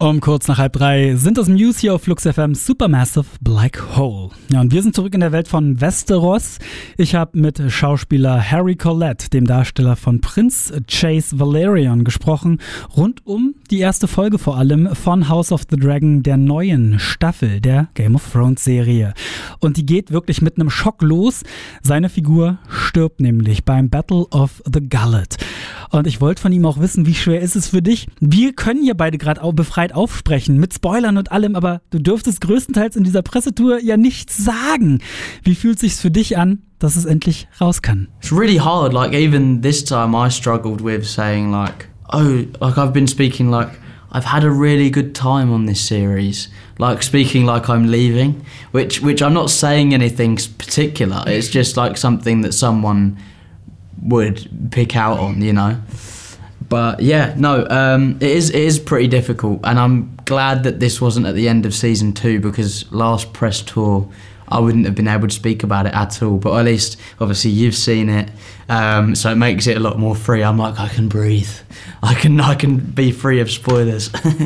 Um kurz nach 2:30 sind das News hier auf Flux FM Supermassive Black Hole. Ja, und wir sind zurück in der Welt von Westeros. Ich habe mit Schauspieler Harry Collette, dem Darsteller von Prinz Chase Valerion, gesprochen, rund um die erste Folge vor allem von House of the Dragon, der neuen Staffel der Game of Thrones Serie. Und die geht wirklich mit einem Schock los. Seine Figur stirbt nämlich beim Battle of the Gullet. Und ich wollte von ihm auch wissen, wie schwer ist es für dich? Wir können hier beide gerade auch befreit aufsprechen, mit Spoilern und allem, aber du dürftest größtenteils in dieser Pressetour ja nichts sagen. Wie fühlt es sich für dich an, dass es endlich raus kann? It's really hard, like even this time I struggled with saying like I've been speaking like I've had a really good time on this series, like speaking like I'm leaving, which I'm not saying anything particular, it's just like something that someone would pick out on, you know. But yeah, no, it is pretty difficult, and I'm glad that this wasn't at the end of season 2, because last press tour I wouldn't have been able to speak about it at all. But at least, obviously, you've seen it, so it makes it a lot more free. I'm like, I can breathe. I can be free of spoilers.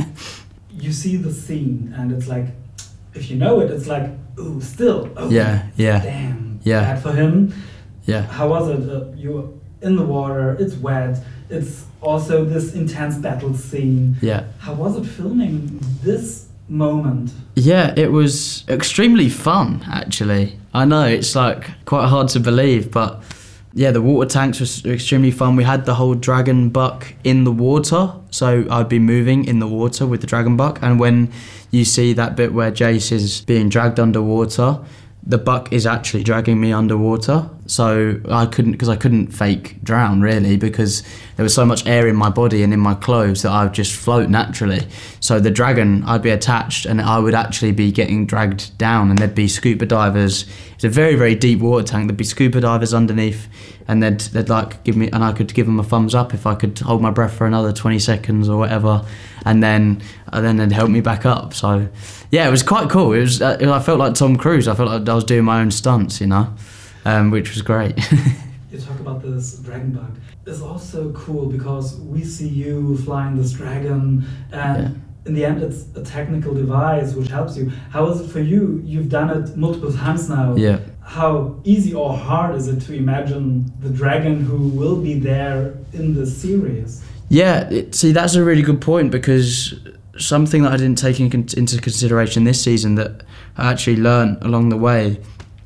You see the scene, and it's like, if you know it, it's like, ooh, still, oh, yeah, damn, yeah, bad for him. Yeah. How was it? You're in the water, it's wet, it's also this intense battle scene. Yeah. How was it filming this moment? Yeah, it was extremely fun, actually. I know, it's like quite hard to believe, but yeah, the water tanks were extremely fun. We had the whole dragon buck in the water, so I'd be moving in the water with the dragon buck, and when you see that bit where Jace is being dragged underwater, the buck is actually dragging me underwater, so I couldn't fake drown really, because there was so much air in my body and in my clothes that I would just float naturally. So the dragon, I'd be attached and I would actually be getting dragged down, and there'd be scuba divers. It's a very, very deep water tank. There'd be scuba divers underneath, and they'd like give me, and I could give them a thumbs up if I could hold my breath for another 20 seconds or whatever, and then they'd help me back up. So yeah, it was quite cool. It was I felt like Tom Cruise. I felt like I was doing my own stunts, you know, which was great. You talk about this dragon bug. It's also cool because we see you flying this dragon, and in the end it's a technical device which helps you. How is it for you? You've done it multiple times now. Yeah. How easy or hard is it to imagine the dragon who will be there in the series? Yeah, see, that's a really good point, because something that I didn't take into consideration this season that I actually learned along the way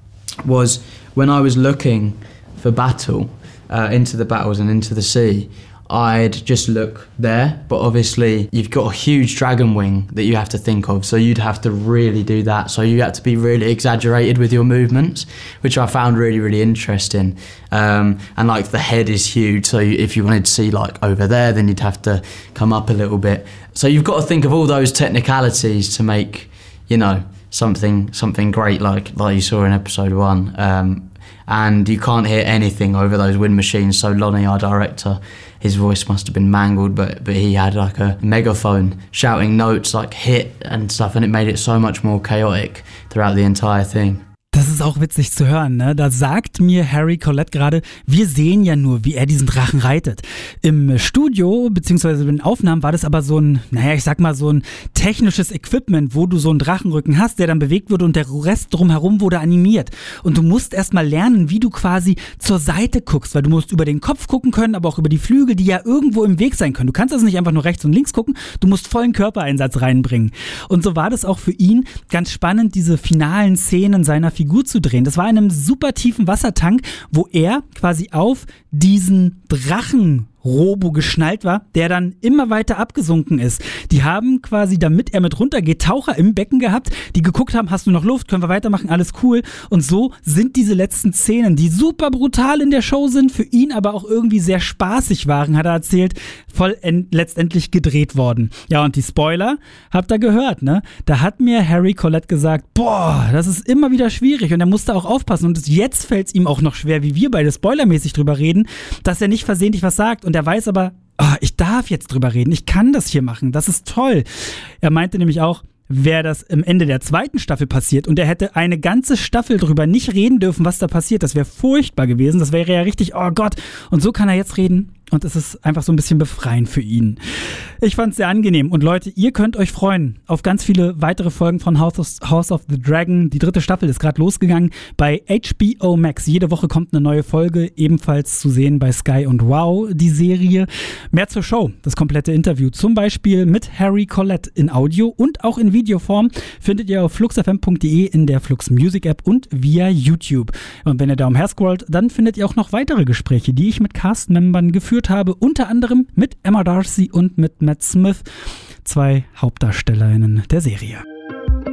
was when I was looking for battle, into the battles and into the sea, I'd just look there, but obviously you've got a huge dragon wing that you have to think of, so you'd have to really do that, so you had to be really exaggerated with your movements, which I found really, really interesting. And like the head is huge, so if you wanted to see like over there, then you'd have to come up a little bit. So you've got to think of all those technicalities to make, you know, something great like you saw in episode 1. And you can't hear anything over those wind machines, so Lonnie, our director, his voice must have been mangled, but he had like a megaphone shouting notes like hit and stuff, and it made it so much more chaotic throughout the entire thing. Das ist auch witzig zu hören, ne? Da sagt mir Harry Collette gerade, wir sehen ja nur, wie er diesen Drachen reitet. Im Studio, beziehungsweise in den Aufnahmen, war das aber so ein, ich sag mal so ein technisches Equipment, wo du so einen Drachenrücken hast, der dann bewegt wurde und der Rest drumherum wurde animiert. Und du musst erstmal lernen, wie du quasi zur Seite guckst, weil du musst über den Kopf gucken können, aber auch über die Flügel, die ja irgendwo im Weg sein können. Du kannst also nicht einfach nur rechts und links gucken, du musst vollen Körpereinsatz reinbringen. Und so war das auch für ihn ganz spannend, diese finalen Szenen seiner Figur zu drehen. Das war in einem super tiefen Wassertank, wo er quasi auf diesen Drachen-Robo geschnallt war, der dann immer weiter abgesunken ist. Die haben quasi, damit er mit runtergeht, Taucher im Becken gehabt, die geguckt haben, hast du noch Luft, können wir weitermachen, alles cool. Und so sind diese letzten Szenen, die super brutal in der Show sind, für ihn aber auch irgendwie sehr spaßig waren, hat er erzählt, letztendlich gedreht worden. Ja, und die Spoiler, habt ihr gehört, ne? Da hat mir Harry Collette gesagt, boah, das ist immer wieder schwierig, und er musste auch aufpassen, und jetzt fällt es ihm auch noch schwer, wie wir beide spoilermäßig drüber reden, dass er nicht versehentlich was sagt, und er weiß aber, ich darf jetzt drüber reden, ich kann das hier machen, das ist toll. Er meinte nämlich auch, wäre das am Ende der 2. Staffel passiert und er hätte eine ganze Staffel drüber nicht reden dürfen, was da passiert, das wäre furchtbar gewesen, das wäre ja richtig, oh Gott, und so kann er jetzt reden, und es ist einfach so ein bisschen befreiend für ihn. Ich fand es sehr angenehm und Leute, ihr könnt euch freuen auf ganz viele weitere Folgen von House of the Dragon. Die 3. Staffel ist gerade losgegangen bei HBO Max. Jede Woche kommt eine neue Folge, ebenfalls zu sehen bei Sky und Wow, die Serie. Mehr zur Show, das komplette Interview, zum Beispiel mit Harry Collette in Audio und auch in Videoform, findet ihr auf fluxfm.de, in der Flux Music App und via YouTube. Und wenn ihr da umherscrollt, dann findet ihr auch noch weitere Gespräche, die ich mit Cast-Membern geführt habe, unter anderem mit Emma Darcy und mit Matt Smith, 2 Hauptdarstellerinnen der Serie.